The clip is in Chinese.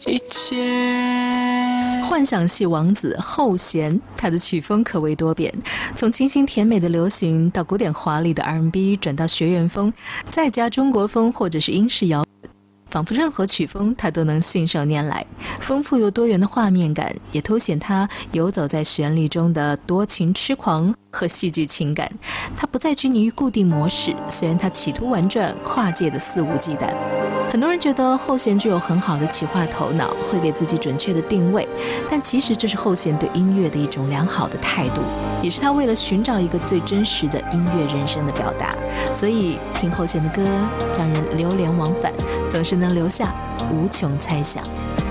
一切。 幻想系王子后弦，他的曲风可谓多变，从清新甜美的流行到古典华丽的 R&B， 转到学院风，再加中国风或者是英式摇滚，仿佛任何曲风他都能信手拈来。丰富又多元的画面感也凸显他游走在旋律中的多情痴狂和戏剧情感。他不再拘泥于固定模式，虽然他企图玩转跨界的肆无忌惮。很多人觉得后弦具有很好的企划头脑，会给自己准确的定位，但其实这是后弦对音乐的一种良好的态度，也是他为了寻找一个最真实的音乐人生的表达。所以听后弦的歌让人流连忘返，总是能留下无穷猜想。